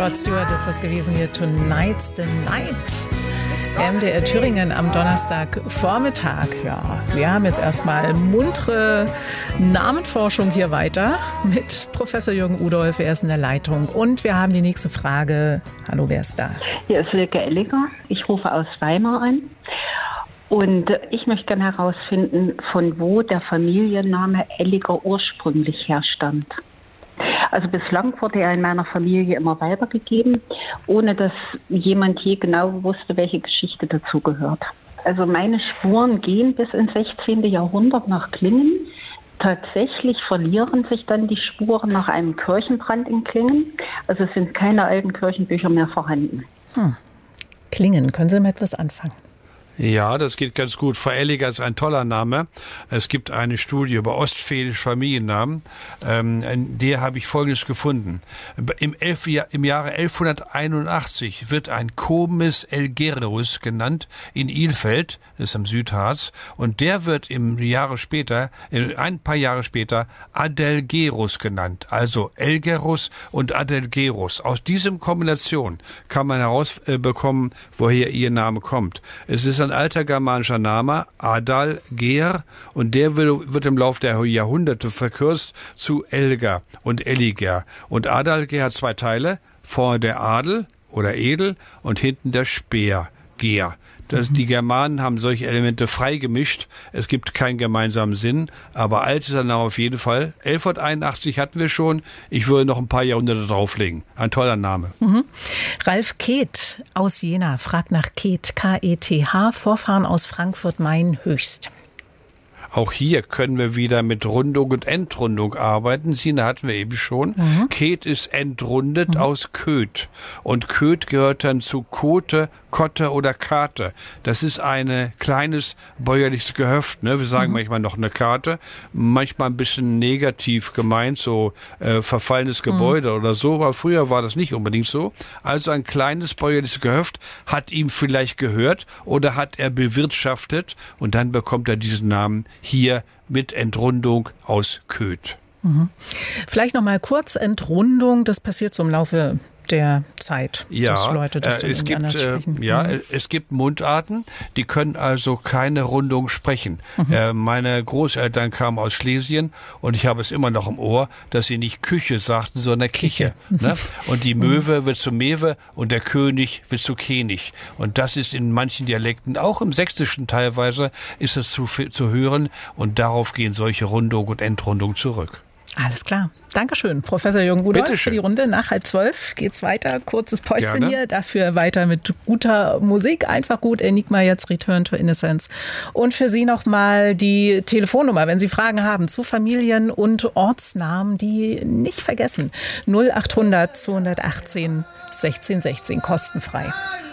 Rod Stewart ist das gewesen hier. Tonight's the Night. MDR Thüringen am Donnerstagvormittag. Ja, wir haben jetzt erstmal muntere Namenforschung hier weiter mit Professor Jürgen Udolph. Er ist in der Leitung. Und wir haben die nächste Frage. Hallo, wer ist da? Hier ist Silke Elliger. Ich rufe aus Weimar an. Und ich möchte gerne herausfinden, von wo der Familienname Elliger ursprünglich herstammt. Also bislang wurde er in meiner Familie immer weitergegeben, ohne dass jemand je genau wusste, welche Geschichte dazugehört. Also meine Spuren gehen bis ins 16. Jahrhundert nach Klingen. Tatsächlich verlieren sich dann die Spuren nach einem Kirchenbrand in Klingen. Also es sind keine alten Kirchenbücher mehr vorhanden. Klingen, können Sie damit etwas anfangen? Ja, das geht ganz gut. Frau Elliger ist ein toller Name. Es gibt eine Studie über ostfälische Familiennamen. In der habe ich Folgendes gefunden. Im Jahre 1181 wird ein Comes Elgerus genannt in Ilfeld, das ist am Südharz, und der wird ein paar Jahre später Adelgerus genannt. Also Elgerus und Adelgerus. Aus diesem Kombination kann man herausbekommen, woher ihr Name kommt. Es ist ein alter germanischer Name, Adalger, und der wird im Laufe der Jahrhunderte verkürzt zu Elger und Elliger. Und Adalger hat zwei Teile, vorne der Adel oder Edel und hinten der Speer, Ger. Die Germanen haben solche Elemente frei gemischt. Es gibt keinen gemeinsamen Sinn, aber alt ist er noch auf jeden Fall. 1181 hatten wir schon. Ich würde noch ein paar Jahrhunderte drauflegen. Ein toller Name. Ralf Keth aus Jena fragt nach Keth, K-E-T-H, Vorfahren aus Frankfurt-Main Höchst. Auch hier können wir wieder mit Rundung und Entrundung arbeiten. Sina hatten wir eben schon. Keth ist entrundet aus Köth. Und Köth gehört dann zu Kote, Kotte oder Kate. Das ist ein kleines bäuerliches Gehöft. Ne? Wir sagen manchmal noch eine Kate. Manchmal ein bisschen negativ gemeint, so verfallenes Gebäude oder so. Aber früher war das nicht unbedingt so. Also ein kleines bäuerliches Gehöft hat ihm vielleicht gehört oder hat er bewirtschaftet. Und dann bekommt er diesen Namen hier mit Entrundung aus Köth. Vielleicht noch mal kurz Entrundung, das passiert so im Laufe der Zeit, dass Leute das dann es anders sprechen. Es gibt Mundarten, die können also keine Rundung sprechen. Meine Großeltern kamen aus Schlesien und ich habe es immer noch im Ohr, dass sie nicht Küche sagten, sondern Kiche. Ne? Und die Möwe wird zu Mewe und der König wird zu König. Und das ist in manchen Dialekten, auch im Sächsischen teilweise, ist es zu hören und darauf gehen solche Rundung und Entrundung zurück. Alles klar. Dankeschön, Professor Jürgen Udolph, für die Runde. Nach 11:30 geht's weiter. Kurzes Päuschen hier, dafür weiter mit guter Musik. Einfach gut, Enigma jetzt, Return to Innocence. Und für Sie nochmal die Telefonnummer, wenn Sie Fragen haben zu Familien- und Ortsnamen, die nicht vergessen. 0800 218 1616, kostenfrei.